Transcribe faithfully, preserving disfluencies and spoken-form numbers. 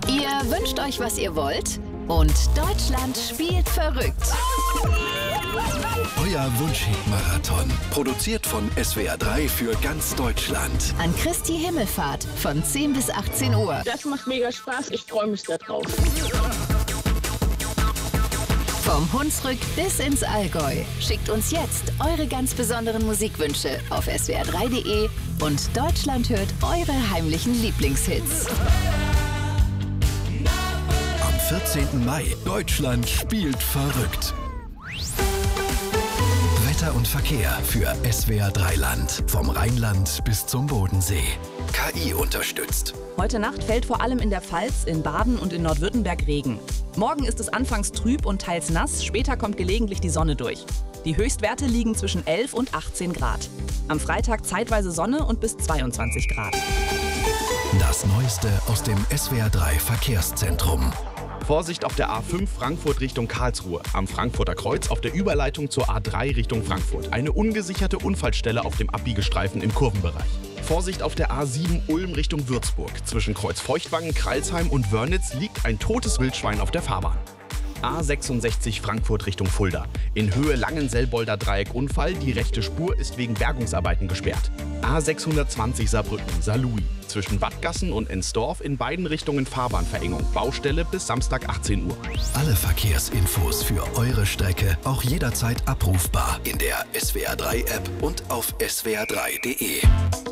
Ihr wünscht euch, was ihr wollt, und Deutschland spielt verrückt. Euer Wunschhit-Marathon. Produziert von S W R drei für ganz Deutschland. An Christi Himmelfahrt von zehn bis achtzehn Uhr. Das macht mega Spaß. Ich freue mich da drauf. Vom Hunsrück bis ins Allgäu. Schickt uns jetzt eure ganz besonderen Musikwünsche auf S W R drei punkt de und Deutschland hört eure heimlichen Lieblingshits. Am vierzehnten Mai. Deutschland spielt verrückt. Wetter und Verkehr für S W R drei Land. Vom Rheinland bis zum Bodensee. K I unterstützt. Heute Nacht fällt vor allem in der Pfalz, in Baden und in Nordwürttemberg Regen. Morgen ist es anfangs trüb und teils nass, später kommt gelegentlich die Sonne durch. Die Höchstwerte liegen zwischen elf und achtzehn Grad. Am Freitag zeitweise Sonne und bis zweiundzwanzig Grad. Das Neueste aus dem S W R drei Verkehrszentrum. Vorsicht auf der A fünf Frankfurt Richtung Karlsruhe. Am Frankfurter Kreuz auf der Überleitung zur A drei Richtung Frankfurt. Eine ungesicherte Unfallstelle auf dem Abbiegestreifen im Kurvenbereich. Vorsicht auf der A sieben Ulm Richtung Würzburg. Zwischen Kreuz Feuchtwangen, Kralsheim und Wörnitz liegt ein totes Wildschwein auf der Fahrbahn. A sechsundsechzig Frankfurt Richtung Fulda. In Höhe Langenselbolder Dreieck Unfall. Die rechte Spur ist wegen Bergungsarbeiten gesperrt. A sechshundertzwanzig Saarbrücken, Saarlouis. Zwischen Wattgassen und Ensdorf in beiden Richtungen Fahrbahnverengung. Baustelle bis Samstag achtzehn Uhr. Alle Verkehrsinfos für eure Strecke auch jederzeit abrufbar in der S W R drei App und auf S W R drei punkt de.